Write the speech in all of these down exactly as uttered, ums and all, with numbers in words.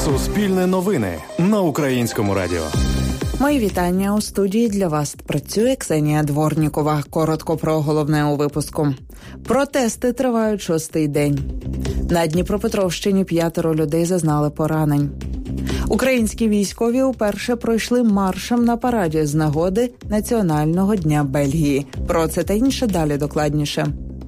Суспільне новини на Українському радіо. Мої вітання. У студії для вас працює Ксенія Дворнікова. Коротко про головне у випуску. Протести тривають шостий день. На Дніпропетровщині п'ятеро людей зазнали поранень. Українські військові уперше пройшли маршем на параді з нагоди Національного дня Бельгії. Про це та інше далі докладніше.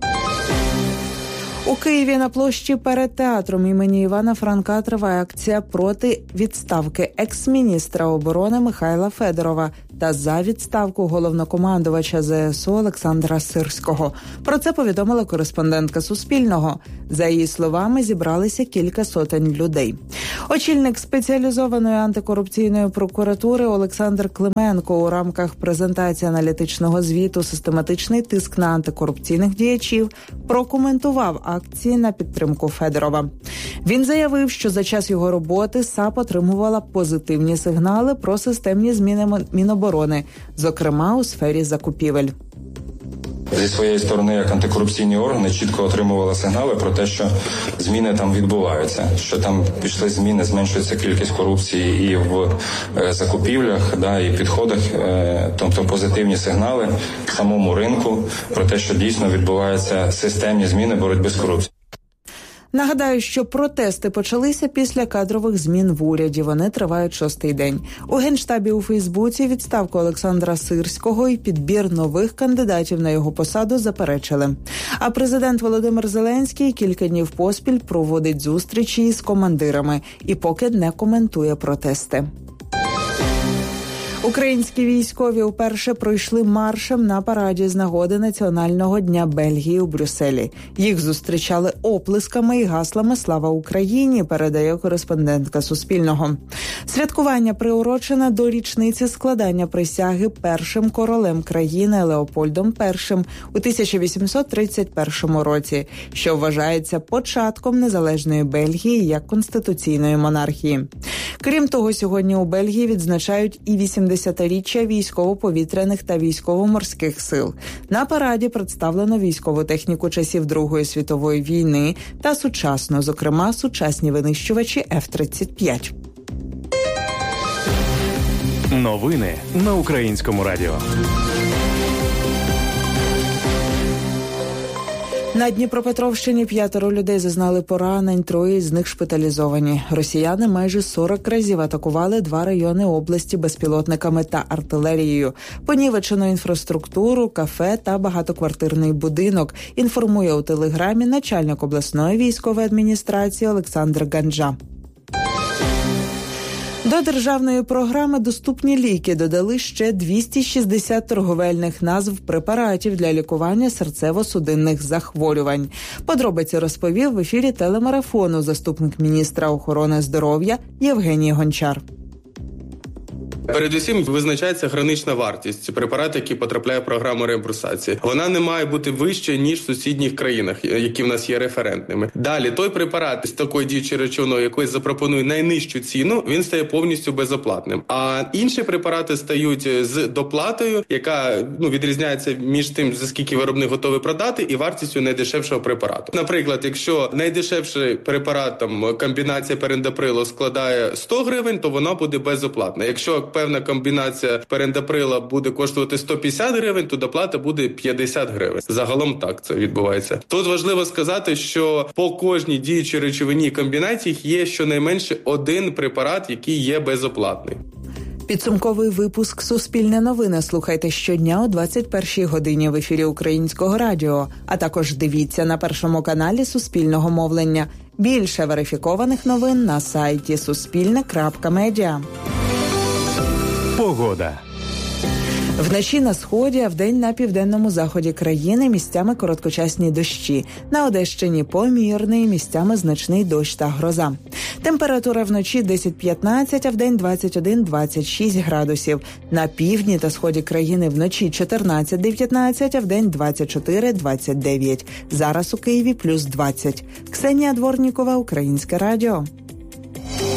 У Києві на площі перед театром імені Івана Франка триває акція проти відставки екс-міністра оборони Михайла Федорова та за відставку головнокомандувача зе ес у Олександра Сирського. Про це повідомила кореспондентка Суспільного. За її словами, зібралися кілька сотень людей. Очільник спеціалізованої антикорупційної прокуратури Олександр Клименко у рамках презентації аналітичного звіту «Систематичний тиск на антикорупційних діячів» прокоментував акції на підтримку Федорова. Він заявив, що за час його роботи САП отримувала позитивні сигнали про системні зміни Міноборони, зокрема у сфері закупівель. Зі своєї сторони, як антикорупційні органи, чітко отримували сигнали про те, що зміни там відбуваються, що там пішли зміни, зменшується кількість корупції і в е, закупівлях, да, і підходах, е, тобто позитивні сигнали в самому ринку про те, що дійсно відбуваються системні зміни боротьби з корупцією. Нагадаю, що протести почалися після кадрових змін в уряді. Вони тривають шостий день. У Генштабі у Фейсбуці відставку Олександра Сирського і підбір нових кандидатів на його посаду заперечили. А президент Володимир Зеленський кілька днів поспіль проводить зустрічі із командирами і поки не коментує протести. Українські військові уперше пройшли маршем на параді з нагоди Національного дня Бельгії у Брюсселі. Їх зустрічали оплесками і гаслами «Слава Україні», передає кореспондентка Суспільного. Святкування приурочене до річниці складання присяги першим королем країни Леопольдом Першим у тисяча вісімсот тридцять першому році, що вважається початком незалежної Бельгії як конституційної монархії. Крім того, сьогодні у Бельгії відзначають і вісімдесятиріччя військово-повітряних та військово-морських сил. На параді представлено військову техніку часів Другої світової війни та сучасну, зокрема, сучасні винищувачі еф тридцять п'ять. Новини на Українському радіо. На Дніпропетровщині п'ятеро людей зазнали поранень, троє з них шпиталізовані. Росіяни майже сорок разів атакували два райони області безпілотниками та артилерією. Понівечено інфраструктуру, кафе та багатоквартирний будинок, інформує у телеграмі начальник обласної військової адміністрації Олександр Ганджа. До державної програми «Доступні ліки» додали ще двісті шістдесят торговельних назв препаратів для лікування серцево-судинних захворювань. Подробиці розповів в ефірі телемарафону заступник міністра охорони здоров'я Євгеній Гончар. Передусім визначається гранична вартість препарату, який потрапляє в програму реімбурсації. Вона не має бути вища, ніж в сусідніх країнах, які в нас є референтними. Далі, той препарат з такою діючою речовиною, який запропонує найнижчу ціну, він стає повністю безоплатним. А інші препарати стають з доплатою, яка ну, відрізняється між тим, за скільки виробник готовий продати, і вартістю найдешевшого препарату. Наприклад, якщо найдешевший препарат, там, комбінація перендаприлу складає сто гривень, то вона буде безоплатна. Якщо певна комбінація перендаприла буде коштувати сто п'ятдесят гривень, то доплата буде п'ятдесят гривень. Загалом так це відбувається. Тут важливо сказати, що по кожній діючій речовині комбінації є щонайменше один препарат, який є безоплатний. Підсумковий випуск «Суспільне новини» слухайте щодня о двадцять першій годині в ефірі Українського радіо, а також дивіться на Першому каналі Суспільного мовлення. Більше верифікованих новин на сайті суспільне крапка медіа. Погода. Вночі на сході, а вдень на південному заході країни місцями короткочасні дощі. На Одещині помірний, місцями значний дощ та гроза. Температура вночі десять-п'ятнадцять, а вдень двадцять один - двадцять шість градусів. На півдні та сході країни вночі чотирнадцять-дев'ятнадцять, а вдень двадцять чотири - двадцять дев'ять. Зараз у Києві плюс двадцять. Ксенія Дворнікова, Українське радіо.